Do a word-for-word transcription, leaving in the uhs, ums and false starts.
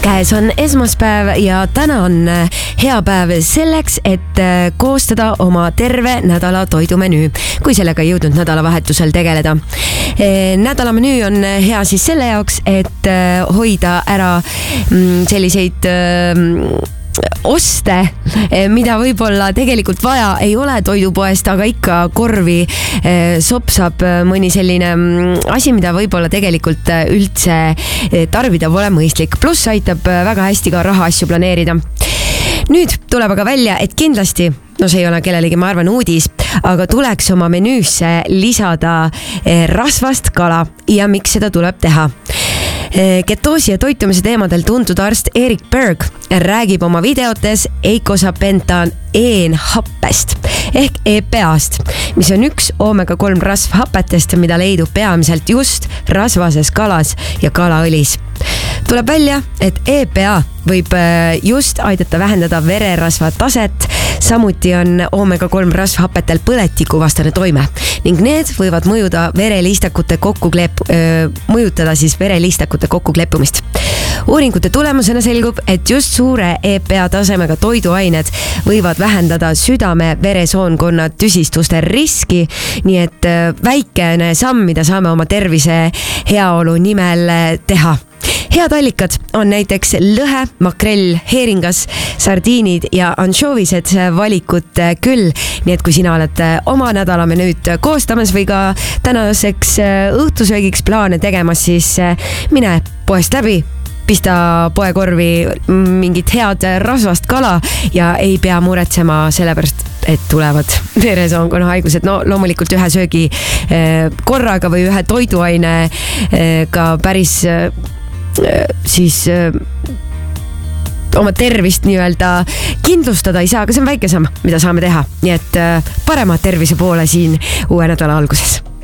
käes on esmaspäev ja täna on hea päev selleks, et koostada oma terve nädala toidumenüü, kui sellega ei jõudnud nädalavahetusel tegeleda. Nädalamenüü on hea siis selle jaoks, et hoida ära selliseid oste, mida võib-olla tegelikult vaja ei ole toidupoest, aga ikka korvi sopsab mõni selline asi, mida võib-olla tegelikult üldse tarbida pole mõistlik. Pluss aitab väga hästi ka rahaasju planeerida. Nüüd tuleb aga välja, et kindlasti, no see ei ole kellelegi, ma arvan, uudis, aga tuleks oma menüüsse lisada rasvast kala ja miks seda tuleb teha. Ketoosi ja toitumise teemadel tuntud arst Erik Berg räägib oma videotes eikosapentaeenhappest ehk E P A-st, mis on üks oomega kolm rasvhapetest, mida leidub peamiselt just rasvases kalas ja kalaõlis. Tuleb välja, et E P A võib just aidata vähendada vererasva taset, samuti on oomega kolm rasvhapetel põletikuvastane toime ning need võivad mõjuda vereliistakute kokkuklep, mõjutada siis vereliistakute kokkukleppumist. Uuringute tulemusena selgub, et just suure E P A tasemega toiduained võivad vähendada südame-veresoonkonna tüsistuste riski, nii et väikene samm, mida saame oma tervise heaolu nimel teha. Head allikad on näiteks lõhe, makrell, heeringas, sardiinid ja anšoovised valikut küll. Nii et kui sina oled oma nädalamenüüd koostamas või ka tänaseks õhtusöögiks plaane tegemas, siis mine poest läbi, pista poekorvi mingit head rasvast kala ja ei pea muretsema sellepärast, et tulevad veresoonkonna haigused. No loomulikult ühe söögi korraga või ühe toiduaine ka päris siis oma tervist nii-öelda kindlustada ei saa, aga see on väike samm, mida saame teha. Nii et parema tervise poole siin uue nädala alguses.